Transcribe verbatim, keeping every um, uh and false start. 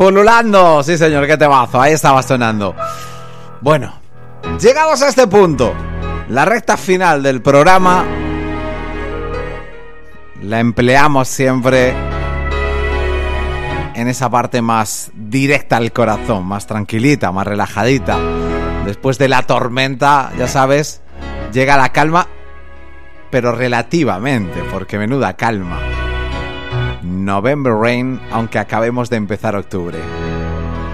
Pululando, sí señor, qué temazo, ahí estaba sonando. Bueno, llegamos a este punto, la recta final del programa la empleamos siempre en esa parte más directa al corazón, más tranquilita, más relajadita. Después de la tormenta, ya sabes, llega la calma, pero relativamente, porque menuda calma. November Rain, aunque acabemos de empezar octubre.